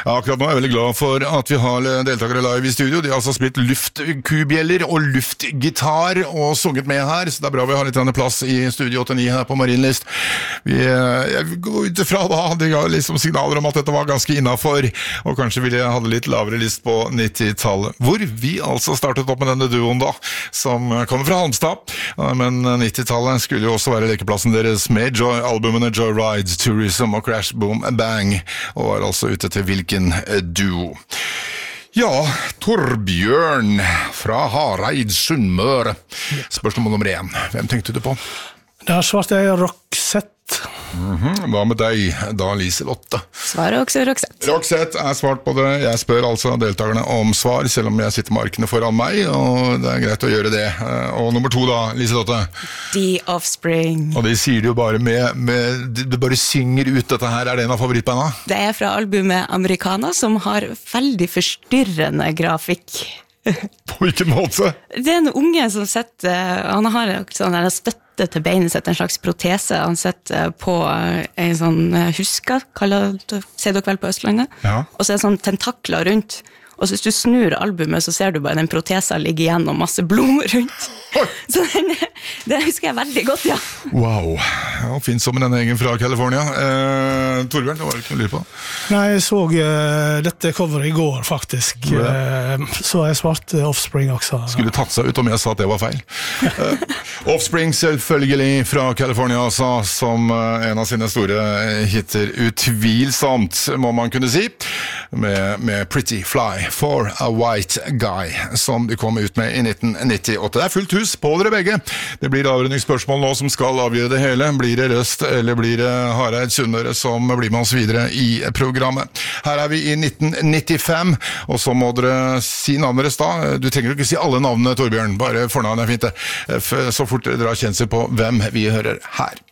Ja, akkurat nå er jeg veldig glad for at vi har deltakere live i studio. De har altså spilt luftkubjeller og luftgitar og sunget med her, så det er bra vi har litt plass i Studio 89 her på Marienlyst. Jeg går ut ifra da, de ga liksom signaler om at dette var ganske innenfor, og kanskje ville jeg hadde litt lavere list på 90-tallet, hvor vi altså startet opp med denne duoen da, som kommer fra Halmstad, men 90-tallet skulle jo også være lekeplassen deres med albumene Joyride, Tourism og Crash Boom Bang, og var altså ute til hvilken duo. Ja, Torbjørn fra Hareid, Sunnmøre. Spørsmål nummer 1. Hvem tenkte du på? Der svarte jeg Roxette. Hva med deg, da Liselotte? Svaret også Roxette. Roxette er svart på det. Jeg spør altså deltakerne om svar, selv om jeg sitter med arkene foran meg, og det er greit å gjøre det. Og nummer 2 da, Liselotte? The Offspring. Og de sier det jo bare du bare synger ut dette her. Er det en av favorittbandene? Det er fra albumet Americana, som har veldig forstyrrende grafikk. På hvilken måte? Det er en unge som han har sånn støtte til beinet sitt, en slags protese. Han setter på en sånn huska, ser dere vel på Østlandet? Ja. Og så er det sånn tentakler rundt. Og så hvis du snur albumet, så ser du bare den protesa ligge igjen og masse blommer rundt. Så det husker jeg veldig godt, ja. Wow, ja, finnes som en egen fra California. Torbjørn, det var ikke noe lyd på. Nei, jeg så dette coveret i går, faktisk. Så jeg svarte Offspring også. Skulle tatt seg ut om jeg sa at det var feil. Offspring selvfølgelig fra California, altså, som en av sine store hitter, utvilsomt, må man kunne si, med Pretty Fly for a White Guy, som de kom ut med i 1998. Det er fullt hus på dere begge. Det blir avrundingsspørsmål nå som skal avgjøre det hele. Blir det Røst, eller blir det Hareid Sunnmøre som blir med oss videre i programmet? Her er vi i 1995, og så må dere si navnet deres da. Du trenger ikke si alle navnene, Torbjørn, bare fornavnet er fint det. Så fort dere har kjent seg på hvem vi hører her.